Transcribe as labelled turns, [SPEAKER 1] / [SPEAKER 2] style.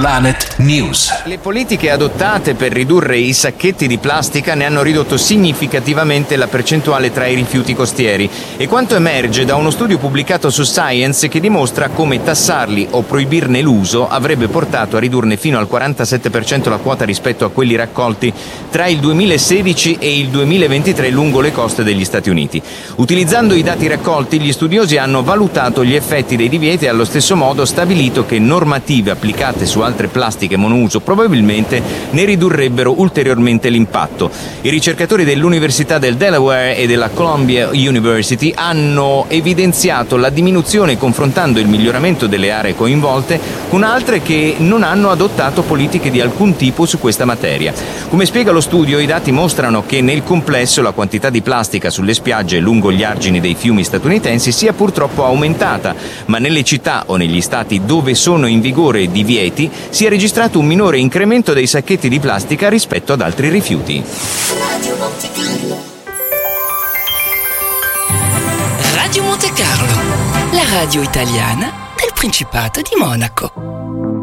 [SPEAKER 1] Planet News.
[SPEAKER 2] Le politiche adottate per ridurre i sacchetti di plastica ne hanno ridotto significativamente la percentuale tra i rifiuti costieri, e quanto emerge da uno studio pubblicato su Science che dimostra come tassarli o proibirne l'uso avrebbe portato a ridurne fino al 47% la quota rispetto a quelli raccolti tra il 2016 e il 2023 lungo le coste degli Stati Uniti. Utilizzando i dati raccolti, gli studiosi hanno valutato gli effetti dei divieti e allo stesso modo stabilito che normative applicate su altre plastiche monouso probabilmente ne ridurrebbero ulteriormente l'impatto. I ricercatori dell'Università del Delaware e della Columbia University hanno evidenziato la diminuzione confrontando il miglioramento delle aree coinvolte con altre che non hanno adottato politiche di alcun tipo su questa materia. Come spiega lo studio, i dati mostrano che nel complesso la quantità di plastica sulle spiagge lungo gli argini dei fiumi statunitensi sia purtroppo aumentata, ma nelle città o negli stati dove sono in vigore divieti si è registrato un minore incremento dei sacchetti di plastica rispetto ad altri rifiuti.
[SPEAKER 3] Radio Monte Carlo, la radio italiana del Principato di Monaco.